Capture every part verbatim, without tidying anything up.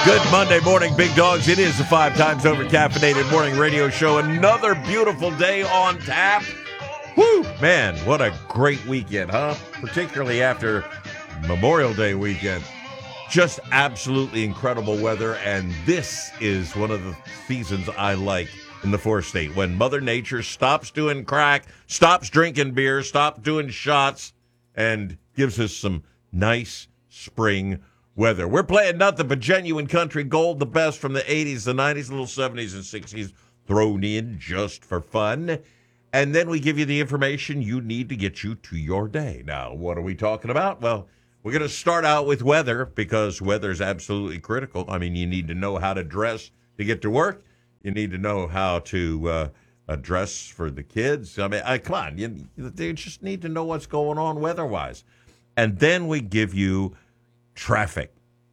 Good Monday morning, big dogs. It is the five times over caffeinated morning radio show. Another beautiful day on tap. Woo! Man, what a great weekend, huh? Particularly after Memorial Day weekend. Just absolutely incredible weather, and this is one of the seasons I like in the fourth state. When Mother Nature stops doing crack, stops drinking beer, stops doing shots, and gives us some nice spring weather. We're playing nothing but genuine country gold, the best from the eighties, the nineties, little seventies, and sixties thrown in just for fun. And then we give you the information you need to get you to your day. Now, what are we talking about? Well, we're going to start out with weather because weather is absolutely critical. I mean, you need to know how to dress to get to work. You need to know how to uh, uh, dress for the kids. I mean, I, come on, you, they just need to know what's going on weather-wise. And then we give you traffic.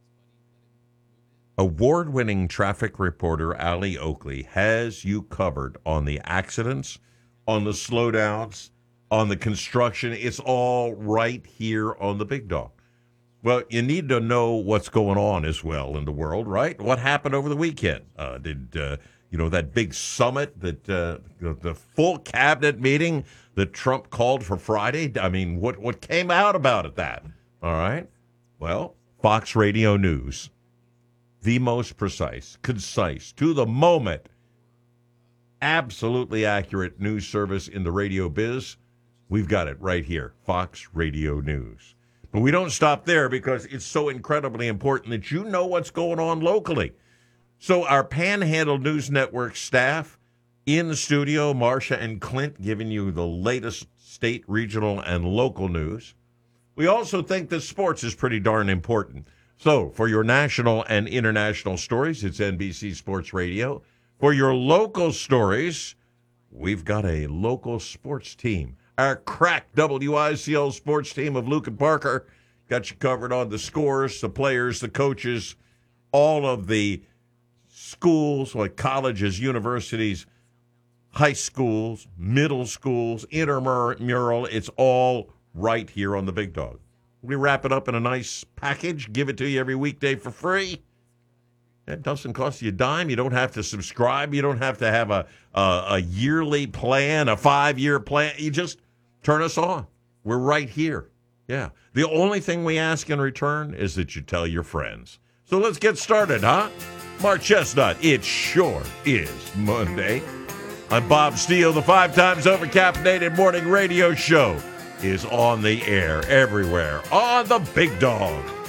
Award-winning traffic reporter Allie Oakley has you covered on the accidents, on the slowdowns, on the construction. It's all right here on the Big Dog. Well, you need to know what's going on as well in the world, right? What happened over the weekend? Uh, did, uh, you know, that big summit, that uh, the, the full cabinet meeting that Trump called for Friday? I mean, what, what came out about it, that? All right. Well, Fox Radio News, the most precise, concise, to the moment, absolutely accurate news service in the radio biz. We've got it right here, Fox Radio News. But we don't stop there because it's so incredibly important that you know what's going on locally. So our Panhandle News Network staff in the studio, Marcia and Clint, giving you the latest state, regional, and local news. We also think that sports is pretty darn important. So for your national and international stories, it's N B C Sports Radio. For your local stories, we've got a local sports team. Our crack W I C L sports team of Luke and Parker got you covered on the scores, the players, the coaches, all of the schools like colleges, universities, high schools, middle schools, intramural. It's all right here on the Big Dog. We wrap it up in a nice package, give it to you every weekday for free. It doesn't cost you a dime. You don't have to subscribe. You don't have to have a, a, a yearly plan, a five-year plan. You just turn us on. We're right here. Yeah. The only thing we ask in return is that you tell your friends. So let's get started, huh? Mark Chestnut, it sure is Monday. I'm Bob Steele. The five times over caffeinated morning radio show is on the air everywhere on the Big Dog.